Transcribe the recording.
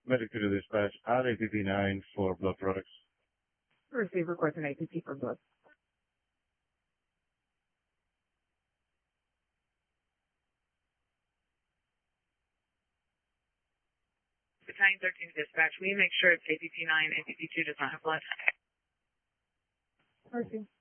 Medic to the dispatch, add APP9 for blood products. Receive request an APP for blood. Battalion 13 dispatch, will you make sure it's APP9, APP2 does not have blood? Receive.